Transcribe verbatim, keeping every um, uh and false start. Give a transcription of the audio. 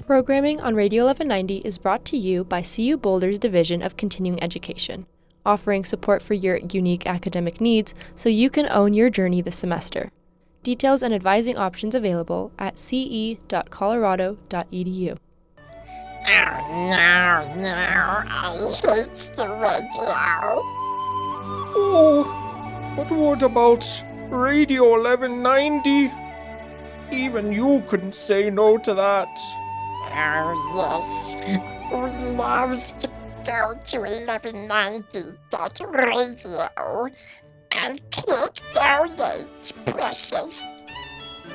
Programming on Radio eleven ninety is brought to you by C U Boulder's Division of Continuing Education, offering support for your unique academic needs so you can own your journey this semester. Details and advising options available at c e dot colorado dot e d u. Oh no, no, I hate the radio. Oh, but what about Radio eleven ninety? Even you couldn't say no to that. Oh yes, we love to go to eleven ninety dot radio and click donate, precious.